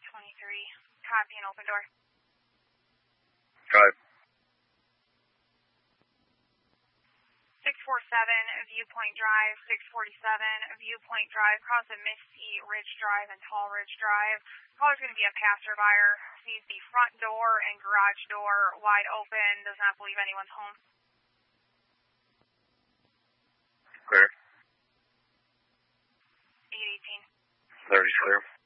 823. Copy and open door. Drive. 647 Viewpoint Drive, 647 Viewpoint Drive, cross the Misty Ridge Drive and Tall Ridge Drive. Caller's going to be a passerby. Sees the front door and garage door wide open. Does not believe anyone's home. Clear. 818. 30's clear.